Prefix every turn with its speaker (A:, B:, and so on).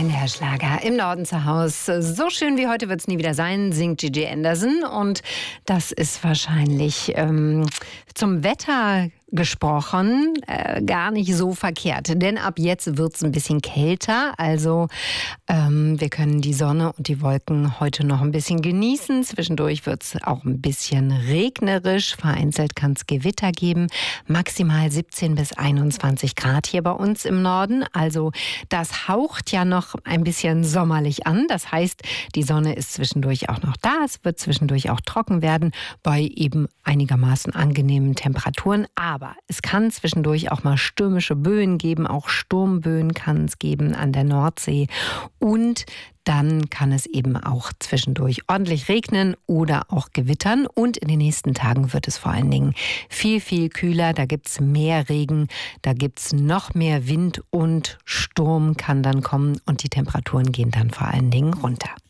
A: Ein Hörschlager im Norden zu Hause. So schön wie heute wird es nie wieder sein, singt Gigi Anderson. Und das ist wahrscheinlich zum Wetter gesprochen gar nicht so verkehrt. Denn ab jetzt wird es ein bisschen kälter. Also wir können die Sonne und die Wolken heute noch ein bisschen genießen. Zwischendurch wird es auch ein bisschen regnerisch. Vereinzelt kann es Gewitter geben. Maximal 17 bis 21 Grad hier bei uns im Norden. Also das haucht ja noch ein bisschen sommerlich an. Das heißt, die Sonne ist zwischendurch auch noch da. Es wird zwischendurch auch trocken werden bei eben einigermaßen angenehmen Temperaturen. Aber es kann zwischendurch auch mal stürmische Böen geben. Auch Sturmböen kann es geben an der Nordsee. Und dann kann es eben auch zwischendurch ordentlich regnen oder auch gewittern. Und in den nächsten Tagen wird es vor allen Dingen viel, viel kühler. Da gibt es mehr Regen, da gibt es noch mehr Wind und Sturm kann dann kommen. Und die Temperaturen gehen dann vor allen Dingen runter.